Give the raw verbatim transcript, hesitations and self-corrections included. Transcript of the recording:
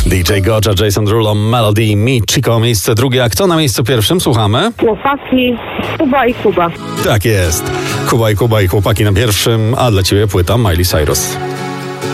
D J Gocha, Jason Derulo, Melody, Me, Chico, miejsce drugie. A kto na miejscu pierwszym? Słuchamy. Chłopaki, Kuba i Kuba. Tak jest. Kuba i Kuba i chłopaki na pierwszym, a dla ciebie płyta Miley Cyrus.